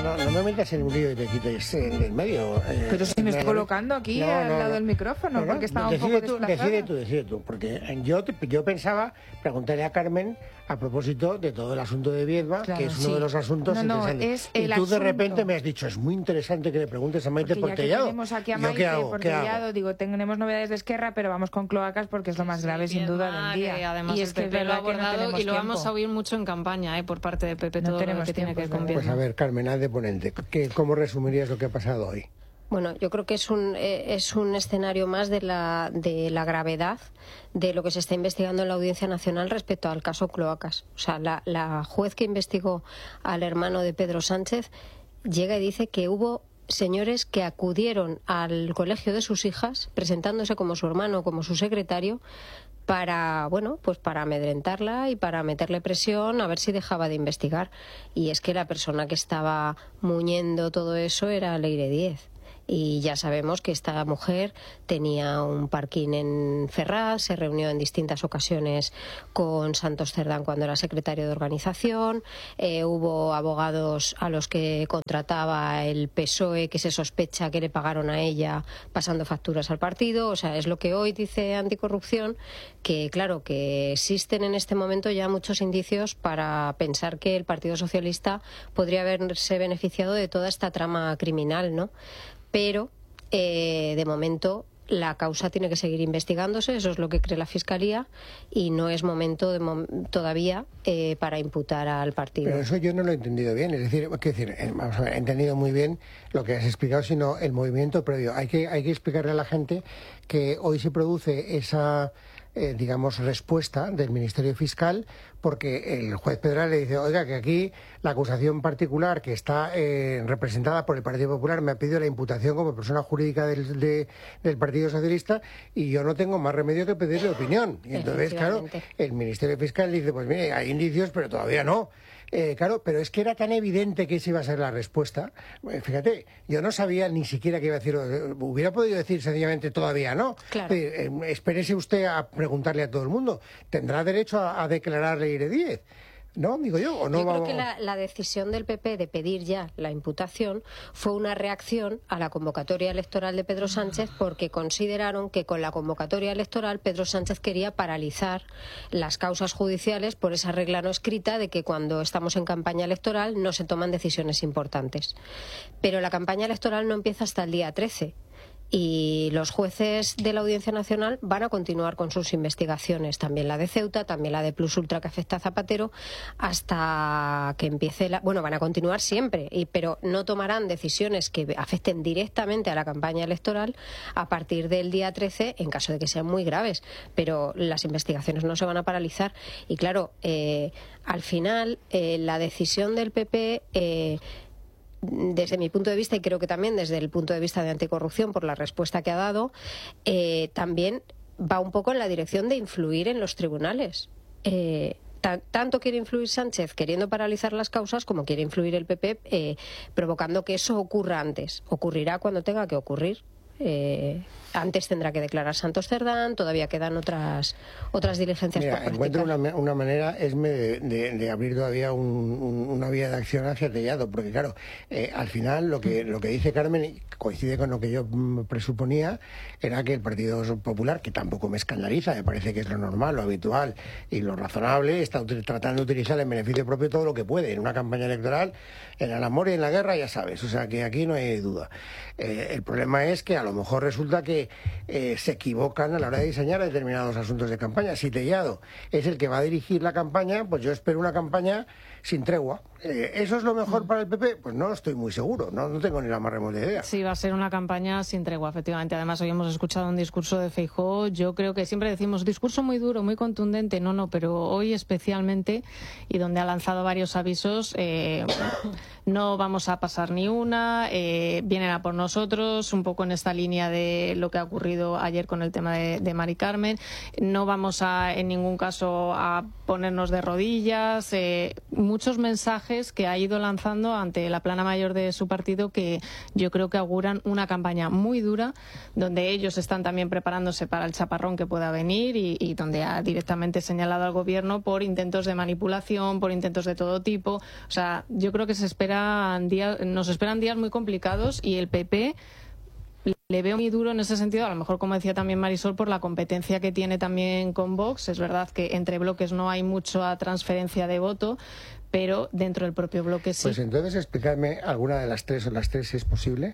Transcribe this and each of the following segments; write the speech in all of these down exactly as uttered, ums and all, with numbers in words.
no, no me metas en un lío y te quites en el medio. Eh, Pero si me estoy colocando aquí no, al no, lado no. del micrófono, no, no, porque estaba decide un poco tú, desplazada. Decide tú, decide tú, porque yo, te, yo pensaba preguntarle a Carmen a propósito de todo el asunto de Viedma, Claro, que es uno sí. de los asuntos No, no, interesantes. es el y tú de asunto. repente me has dicho, es muy interesante que le preguntes a Maite Porque ya que Portellado. tenemos aquí a ¿Yo Maite qué hago? ¿Qué Portellado, hago? digo, tenemos novedades de Esquerra, pero vamos con cloacas porque es lo más Sí, grave, sin duda, Viedma, del día. que además y el es que P P es lo ha verdad que no abordado tenemos y lo tiempo. vamos a oír mucho en campaña, eh, por parte de P P, No todo lo tenemos que tiene tiempo, que es ver con verdad. Pues a Viedma. ver, Carmen, haz de ponente. ¿Qué, ¿Cómo resumirías lo que ha pasado hoy? Bueno, yo creo que es un, eh, es un escenario más de la, de la gravedad de lo que se está investigando en la Audiencia Nacional respecto al caso Cloacas. O sea, la, la juez que investigó al hermano de Pedro Sánchez llega y dice que hubo señores que acudieron al colegio de sus hijas, presentándose como su hermano, como su secretario, para, bueno, pues para amedrentarla y para meterle presión a ver si dejaba de investigar. Y es que la persona que estaba muñendo todo eso era Leire Díez. Y ya sabemos que esta mujer tenía un parking en Ferraz, se reunió en distintas ocasiones con Santos Cerdán cuando era secretario de organización, eh, hubo abogados a los que contrataba el P S O E que se sospecha que le pagaron a ella pasando facturas al partido. O sea, es lo que hoy dice Anticorrupción, que claro, que existen en este momento ya muchos indicios para pensar que el Partido Socialista podría haberse beneficiado de toda esta trama criminal, ¿no? Pero, eh, de momento, la causa tiene que seguir investigándose, eso es lo que cree la Fiscalía, y no es momento de mom todavía eh, para imputar al partido. Pero eso yo no lo he entendido bien, es decir, ¿qué decir? Eh, vamos a ver, he entendido muy bien lo que has explicado, sino el movimiento previo. Hay que, hay que explicarle a la gente que hoy se produce esa... Eh, digamos, respuesta del Ministerio Fiscal, porque el juez Pedral le dice, oiga, que aquí la acusación particular que está eh, representada por el Partido Popular me ha pedido la imputación como persona jurídica del, de, del Partido Socialista y yo no tengo más remedio que pedirle opinión. Y entonces, claro, el Ministerio Fiscal dice, pues mire, hay indicios, pero todavía no. Eh, claro, pero es que era tan evidente que esa iba a ser la respuesta. Eh, fíjate, yo no sabía ni siquiera que iba a decir, eh, hubiera podido decir sencillamente todavía no. Claro. Eh, eh, espérese usted a preguntarle a todo el mundo. ¿Tendrá derecho a, a declarar Leire Díez? ¿No? Digo yo, ¿o no? Yo creo vamos... que la, la decisión del P P de pedir ya la imputación fue una reacción a la convocatoria electoral de Pedro Sánchez, porque consideraron que con la convocatoria electoral Pedro Sánchez quería paralizar las causas judiciales por esa regla no escrita de que cuando estamos en campaña electoral no se toman decisiones importantes. Pero la campaña electoral no empieza hasta el día trece. Y los jueces de la Audiencia Nacional van a continuar con sus investigaciones, también la de Ceuta, también la de Plus Ultra que afecta a Zapatero, hasta que empiece la... Bueno, van a continuar siempre, y, pero no tomarán decisiones que afecten directamente a la campaña electoral a partir del día trece, en caso de que sean muy graves. Pero las investigaciones no se van a paralizar. Y claro, eh, al final, eh, la decisión del P P... Eh, desde mi punto de vista, y creo que también desde el punto de vista de Anticorrupción, por la respuesta que ha dado, eh, también va un poco en la dirección de influir en los tribunales. Eh, tanto quiere influir Sánchez queriendo paralizar las causas como quiere influir el P P eh, provocando que eso ocurra antes. Ocurrirá cuando tenga que ocurrir. Eh, antes tendrá que declarar Santos Cerdán, todavía quedan otras otras diligencias Mira, por encuentro practicar. una, una manera esme de, de, de abrir todavía un, un, una vía de acción hacia Tellado, porque claro, eh, al final lo que lo que dice Carmen y coincide con lo que yo mm, presuponía, era que el Partido Popular, que tampoco me escandaliza, me parece que es lo normal, lo habitual y lo razonable, está tratando de utilizar en beneficio propio todo lo que puede en una campaña electoral, en el amor y en la guerra, ya sabes, o sea que aquí no hay duda. Eh, el problema es que a lo mejor resulta que eh, se equivocan a la hora de diseñar determinados asuntos de campaña. Si Tellado es el que va a dirigir la campaña, pues yo espero una campaña sin tregua. Eh, ¿Eso es lo mejor para el P P? Pues no estoy muy seguro, no, no tengo ni la más remota idea. Sí, va a ser una campaña sin tregua, efectivamente. Además, hoy hemos escuchado un discurso de Feijóo. Yo creo que siempre decimos discurso muy duro, muy contundente. No, no, pero hoy especialmente, y donde ha lanzado varios avisos, eh, no vamos a pasar ni una, eh, vienen a por nosotros, un poco en esta línea de lo lo que ha ocurrido ayer con el tema de, de Mari Carmen. No vamos a, en ningún caso, a ponernos de rodillas. Eh, muchos mensajes que ha ido lanzando ante la plana mayor de su partido que yo creo que auguran una campaña muy dura, donde ellos están también preparándose para el chaparrón que pueda venir y, y donde ha directamente señalado al gobierno por intentos de manipulación, por intentos de todo tipo. O sea, yo creo que se esperan días, nos esperan días muy complicados y el P P le veo muy duro en ese sentido, a lo mejor, como decía también Marisol, por la competencia que tiene también con Vox. Es verdad que entre bloques no hay mucha transferencia de voto, pero dentro del propio bloque sí. Pues entonces explicarme alguna de las tres o las tres si es posible.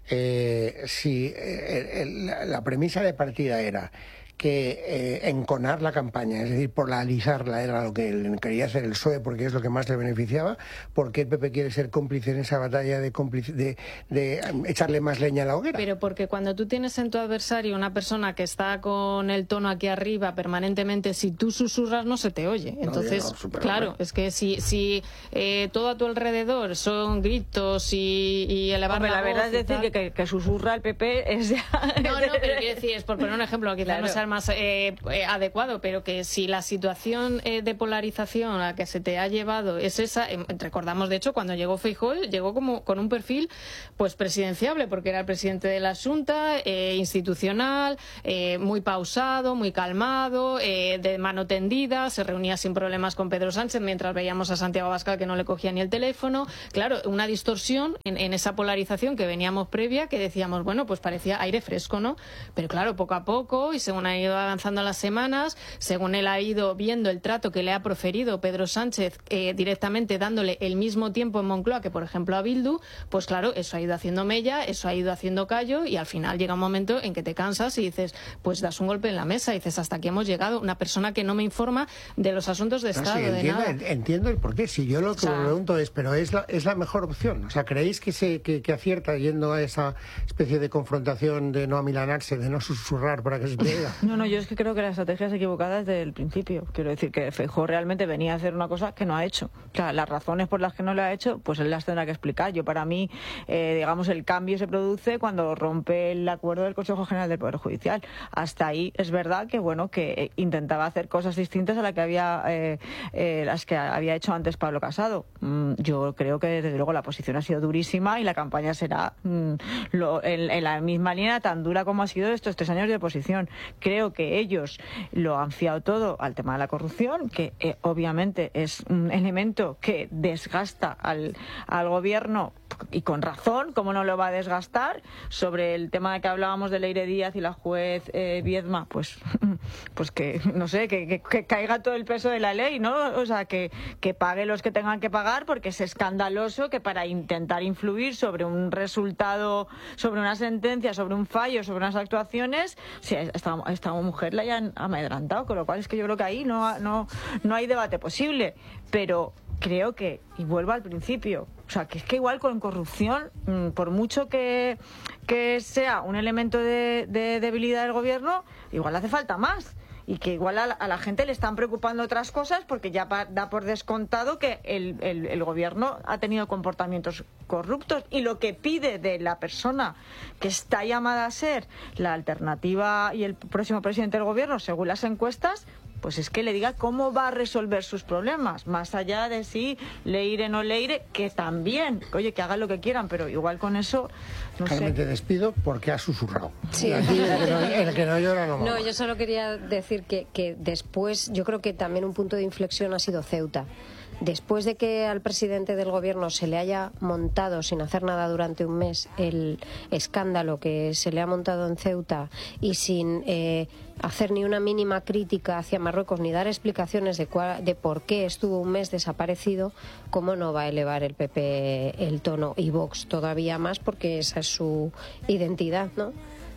Eh, si eh, el, la premisa de partida era que eh, enconar la campaña, es decir, polarizarla, era lo que quería hacer el P S O E porque es lo que más le beneficiaba, porque el P P quiere ser cómplice en esa batalla de, cómplice, de, de echarle más leña a la hoguera. Pero porque cuando tú tienes en tu adversario una persona que está con el tono aquí arriba permanentemente, si tú susurras no se te oye. Entonces, no, no, claro, es que si, si eh, todo a tu alrededor son gritos y, y elevar Hombre, la, la voz verdad es decir que, que, que susurra el P P es ya... No, no, pero quiero decir, es por poner un ejemplo, quizás claro. no sea el más eh, eh, adecuado, pero que si la situación eh, de polarización a la que se te ha llevado es esa, eh, recordamos de hecho cuando llegó Feijóo, llegó como con un perfil pues presidenciable, porque era el presidente de la Xunta, eh, institucional, eh, muy pausado, muy calmado, eh, de mano tendida, se reunía sin problemas con Pedro Sánchez, mientras veíamos a Santiago Abascal que no le cogía ni el teléfono. Claro, una distorsión en, en esa polarización que veníamos previa, que decíamos, bueno, pues parecía aire fresco, ¿no? Pero claro, poco a poco, y según ha ido avanzando las semanas, según él ha ido viendo el trato que le ha proferido Pedro Sánchez, eh, directamente dándole el mismo tiempo en Moncloa que, por ejemplo, a Bildu, pues claro, eso ha ido haciendo mella, eso ha ido haciendo callo, y al final llega un momento en que te cansas y dices, pues das un golpe en la mesa y dices, hasta aquí hemos llegado, una persona que no me informa de los asuntos de Estado, no, sí, entiendo, de nada. Entiendo el porqué, si yo lo que o sea, me pregunto es, pero es la, es la mejor opción, o sea, ¿creéis que, se, que, que acierta yendo a esa especie de confrontación de no amilanarse, de no susurrar para que se pega? No, no, yo es que creo que la estrategia es equivocada desde el principio. Quiero decir que Feijóo realmente venía a hacer una cosa que no ha hecho. O sea, las razones por las que no lo ha hecho, pues él las tendrá que explicar. Yo, para mí, eh, digamos, el cambio se produce cuando rompe el acuerdo del Consejo General del Poder Judicial. Hasta ahí es verdad que, bueno, que intentaba hacer cosas distintas a las que había, eh, eh, las que había hecho antes Pablo Casado. Mm, yo creo que, desde luego, la posición ha sido durísima y la campaña será mm, lo, en, en la misma línea tan dura como ha sido estos tres años de oposición. Creo que ellos lo han fiado todo al tema de la corrupción, que eh, obviamente es un elemento que desgasta al, al gobierno, y con razón, ¿cómo no lo va a desgastar? Sobre el tema de que hablábamos de Leire Díaz y la juez eh, Viedma, pues, pues que, no sé, que, que, que caiga todo el peso de la ley, ¿no? O sea, que, que pague los que tengan que pagar, porque es escandaloso que para intentar influir sobre un resultado, sobre una sentencia, sobre un fallo, sobre unas actuaciones, si a esta, a esta mujer la hayan amedrantado, con lo cual es que yo creo que ahí no, no, no hay debate posible. Pero creo que, y vuelvo al principio, o sea, que es que igual con corrupción, por mucho que, que sea un elemento de, de debilidad del gobierno, igual hace falta más. Y que igual a la, a la gente le están preocupando otras cosas, porque ya pa, da por descontado que el, el, el gobierno ha tenido comportamientos corruptos, y lo que pide de la persona que está llamada a ser la alternativa y el próximo presidente del gobierno, según las encuestas, pues es que le diga cómo va a resolver sus problemas, más allá de si leire o no leire, que también, oye, que hagan lo que quieran, pero igual con eso, no Carmen, sé. te despido porque has susurrado. Sí. Aquí el que no, el que no llora no mama. No, yo solo quería decir que, que después, yo creo que también un punto de inflexión ha sido Ceuta. Después de que al presidente del gobierno se le haya montado sin hacer nada durante un mes el escándalo que se le ha montado en Ceuta, y sin eh, hacer ni una mínima crítica hacia Marruecos ni dar explicaciones de, cuál, de por qué estuvo un mes desaparecido, ¿cómo no va a elevar el P P el tono, y Vox todavía más, porque esa es su identidad, ¿no?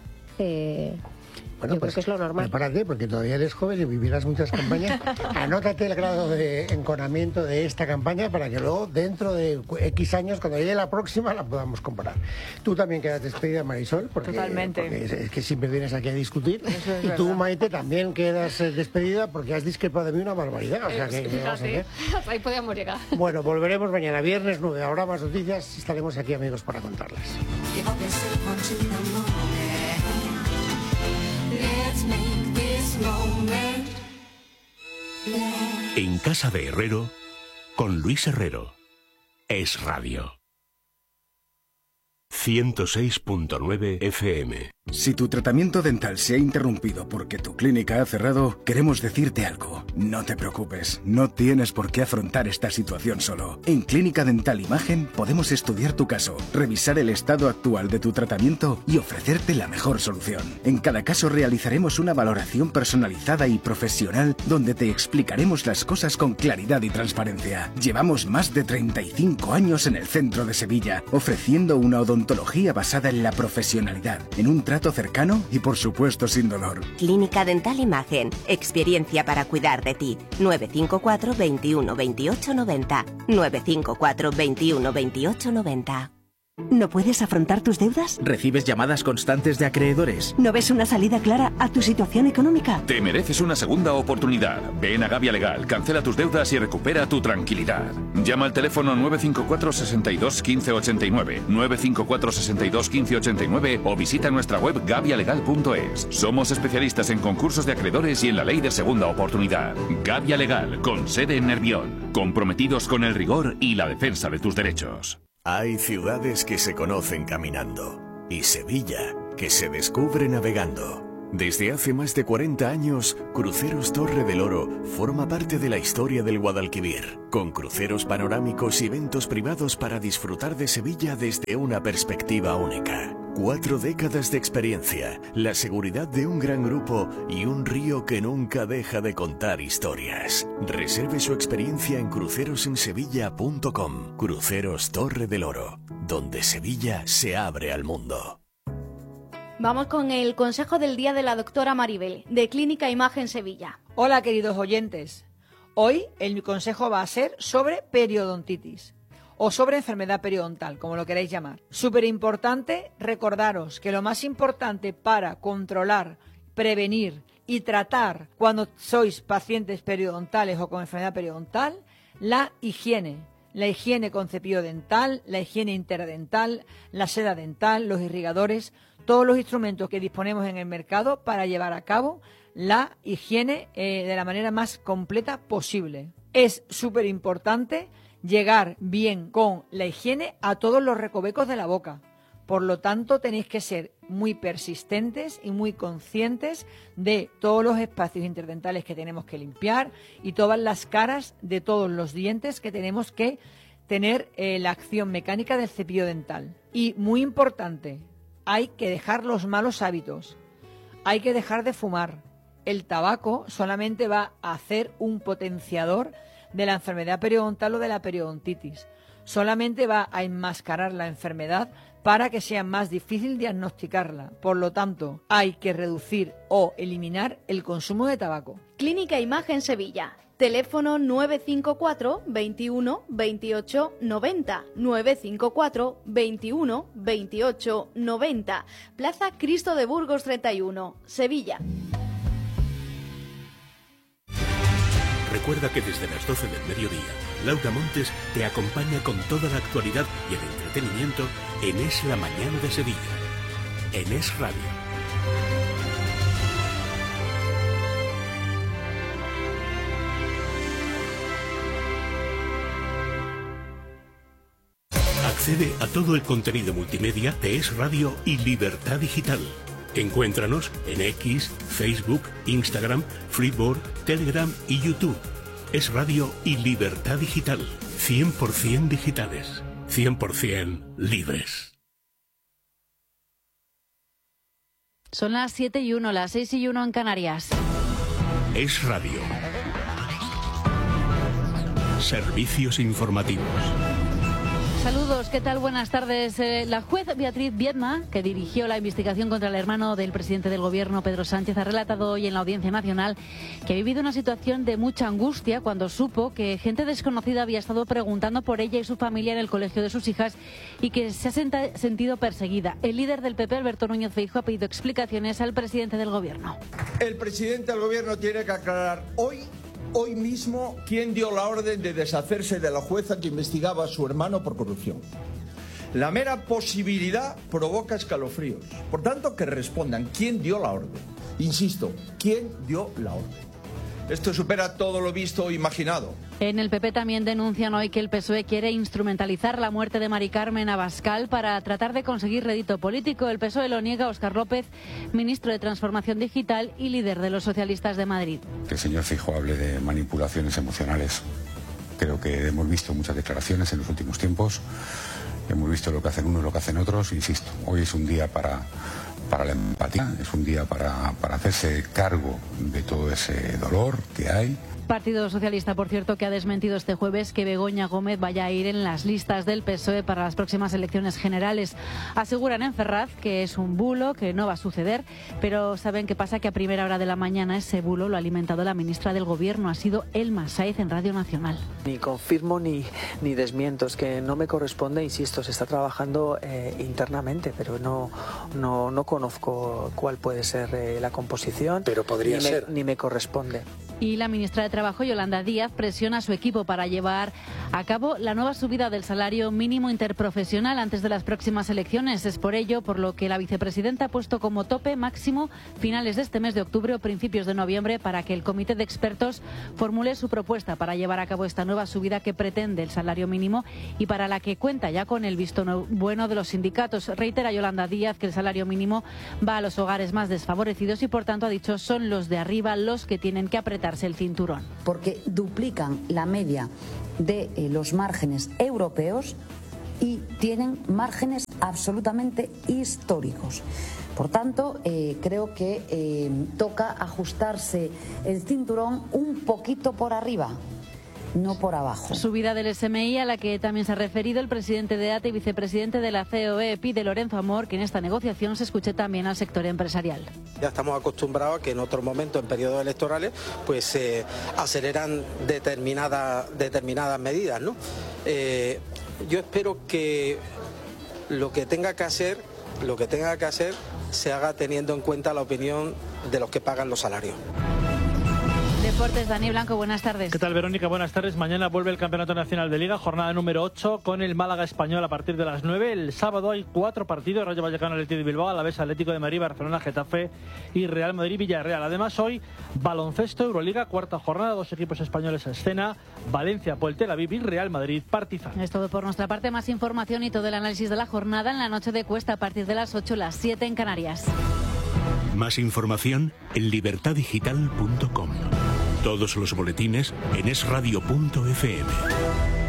Eh, Bueno, Yo pues creo que es lo normal. Prepárate, porque todavía eres joven y vivirás muchas campañas. Anótate el grado de enconamiento de esta campaña para que luego, dentro de X años, cuando llegue la próxima, la podamos comparar. Tú también quedas despedida, Marisol, porque, Totalmente. porque es, es que siempre vienes aquí a discutir. Eso es y tú, verdad. Maite, también quedas eh, despedida porque has discrepado de mí una barbaridad. O sea, que, que vamos a Fíjate, hacer. ahí podíamos llegar. Bueno, volveremos mañana viernes, nueve. Habrá más noticias. Estaremos aquí, amigos, para contarlas. Give up yourself unto the morning. En casa de Herrero, con Luis Herrero. Es Radio. ciento seis punto nueve F M. Si tu tratamiento dental se ha interrumpido porque tu clínica ha cerrado, queremos decirte algo. No te preocupes, no tienes por qué afrontar esta situación solo. En Clínica Dental Imagen podemos estudiar tu caso, revisar el estado actual de tu tratamiento y ofrecerte la mejor solución. En cada caso realizaremos una valoración personalizada y profesional donde te explicaremos las cosas con claridad y transparencia. Llevamos más de treinta y cinco años en el centro de Sevilla, ofreciendo una odontología basada en la profesionalidad, en un trato cercano y por supuesto sin dolor. Clínica Dental Imagen, experiencia para cuidar de ti. nueve cinco cuatro, veintiuno, veintiocho, noventa. nueve cinco cuatro, veintiuno, veintiocho, noventa. ¿No puedes afrontar tus deudas? ¿Recibes llamadas constantes de acreedores? ¿No ves una salida clara a tu situación económica? Te mereces una segunda oportunidad. Ven a Gavia Legal, cancela tus deudas y recupera tu tranquilidad. Llama al teléfono nueve cinco cuatro, sesenta y dos, quince, ochenta y nueve, nueve cinco cuatro, sesenta y dos, quince, ochenta y nueve o visita nuestra web gavia legal punto es. Somos especialistas en concursos de acreedores y en la ley de segunda oportunidad. Gavia Legal, con sede en Nervión. Comprometidos con el rigor y la defensa de tus derechos. Hay ciudades que se conocen caminando y Sevilla que se descubre navegando. Desde hace más de cuarenta años, Cruceros Torre del Oro forma parte de la historia del Guadalquivir, con cruceros panorámicos y eventos privados para disfrutar de Sevilla desde una perspectiva única. Cuatro décadas de experiencia, la seguridad de un gran grupo y un río que nunca deja de contar historias. Reserve su experiencia en cruceros en sevilla punto com. Cruceros Torre del Oro, donde Sevilla se abre al mundo. Vamos con el consejo del día de la doctora Maribel, de Clínica Imagen Sevilla. Hola, queridos oyentes. Hoy el consejo va a ser sobre periodontitis o sobre enfermedad periodontal, como lo queráis llamar. Súper importante recordaros que lo más importante para controlar, prevenir y tratar cuando sois pacientes periodontales o con enfermedad periodontal, la higiene. La higiene con cepillo dental, la higiene interdental, la seda dental, los irrigadores, todos los instrumentos que disponemos en el mercado para llevar a cabo la higiene eh, de la manera más completa posible. Es súper importante llegar bien con la higiene a todos los recovecos de la boca. Por lo tanto, tenéis que ser muy persistentes y muy conscientes de todos los espacios interdentales que tenemos que limpiar y todas las caras de todos los dientes que tenemos que tener eh, la acción mecánica del cepillo dental. Y muy importante, hay que dejar los malos hábitos. Hay que dejar de fumar. El tabaco solamente va a hacer un potenciador de la enfermedad periodontal o de la periodontitis. Solamente va a enmascarar la enfermedad para que sea más difícil diagnosticarla. Por lo tanto, hay que reducir o eliminar el consumo de tabaco. Clínica Imagen Sevilla. Teléfono nueve cinco cuatro, veintiuno, veintiocho, noventa. nueve cinco cuatro, veintiuno, veintiocho, noventa. Plaza Cristo de Burgos treinta y uno, Sevilla. Recuerda que desde las doce del mediodía, Laura Montes te acompaña con toda la actualidad y el entretenimiento en Es la Mañana de Sevilla, en Es Radio. Accede a todo el contenido multimedia de Es Radio y Libertad Digital. Encuéntranos en X, Facebook, Instagram, Freeboard, Telegram y YouTube. Es Radio y Libertad Digital. cien por ciento digitales. cien por ciento libres. Son las siete y uno, las seis y uno en Canarias. Es Radio. Servicios informativos. Saludos, ¿qué tal? Buenas tardes. Eh, la juez Beatriz Viedma, que dirigió la investigación contra el hermano del presidente del Gobierno, Pedro Sánchez, ha relatado hoy en la Audiencia Nacional que ha vivido una situación de mucha angustia cuando supo que gente desconocida había estado preguntando por ella y su familia en el colegio de sus hijas y que se ha senta- sentido perseguida. El líder del P P, Alberto Núñez Feijóo, ha pedido explicaciones al presidente del Gobierno. El presidente del Gobierno tiene que aclarar hoy Hoy mismo, ¿quién dio la orden de deshacerse de la jueza que investigaba a su hermano por corrupción? La mera posibilidad provoca escalofríos. Por tanto, que respondan quién dio la orden. Insisto, ¿quién dio la orden? Esto supera todo lo visto o imaginado. En el P P también denuncian hoy que el P S O E quiere instrumentalizar la muerte de Mari Carmen Abascal para tratar de conseguir rédito político. El P S O E lo niega Óscar López, ministro de Transformación Digital y líder de los socialistas de Madrid. Que el señor Feijóo hable de manipulaciones emocionales. Creo que hemos visto muchas declaraciones en los últimos tiempos. Hemos visto lo que hacen unos y lo que hacen otros. Insisto, hoy es un día para... para la empatía, es un día para, para hacerse cargo de todo ese dolor que hay. Partido Socialista, por cierto, que ha desmentido este jueves que Begoña Gómez vaya a ir en las listas del P S O E para las próximas elecciones generales. Aseguran en Ferraz que es un bulo, que no va a suceder, pero ¿saben qué pasa? Que a primera hora de la mañana ese bulo lo ha alimentado la ministra del Gobierno, ha sido Elma Sáez en Radio Nacional. Ni confirmo ni, ni desmiento, es que no me corresponde, insisto, se está trabajando eh, internamente, pero no, no, no conozco cuál puede ser eh, la composición. Pero podría ni ser. Me, ni me corresponde. Y la ministra de Trabajo, Yolanda Díaz, presiona a su equipo para llevar a cabo la nueva subida del salario mínimo interprofesional antes de las próximas elecciones. Es por ello por lo que la vicepresidenta ha puesto como tope máximo finales de este mes de octubre o principios de noviembre para que el comité de expertos formule su propuesta para llevar a cabo esta nueva subida que pretende el salario mínimo y para la que cuenta ya con el visto bueno de los sindicatos. Reitera Yolanda Díaz que el salario mínimo va a los hogares más desfavorecidos y por tanto ha dicho son los de arriba los que tienen que apretar el cinturón. Porque duplican la media de eh, los márgenes europeos y tienen márgenes absolutamente históricos. Por tanto, eh, creo que eh, toca ajustarse el cinturón un poquito por arriba, no por abajo. Subida del S M I a la que también se ha referido el presidente de A T E y vicepresidente de la C O E. Pide Lorenzo Amor que en esta negociación se escuche también al sector empresarial. Ya estamos acostumbrados a que en otros momentos, en periodos electorales, pues se eh, aceleran determinadas, determinadas medidas, ¿no? Eh, yo espero que lo que tenga que hacer, lo que tenga que hacer, se haga teniendo en cuenta la opinión de los que pagan los salarios. Deportes, Dani Blanco, buenas tardes. ¿Qué tal, Verónica? Buenas tardes. Mañana vuelve el Campeonato Nacional de Liga, jornada número ocho, con el Málaga Español a partir de las nueve. El sábado hay cuatro partidos: Rayo Vallecano, Atlético de Bilbao, Alavés, Atlético de Madrid, Barcelona, Getafe y Real Madrid, Villarreal. Además, hoy baloncesto, Euroliga, cuarta jornada, dos equipos españoles a escena: Valencia, Poel Tel Aviv y Real Madrid, Partizan. Es todo por nuestra parte. Más información y todo el análisis de la jornada en la noche de Cuesta a partir de las ocho, las siete en Canarias. Más información en libertad digital punto com. Todos los boletines en es radio punto efe eme.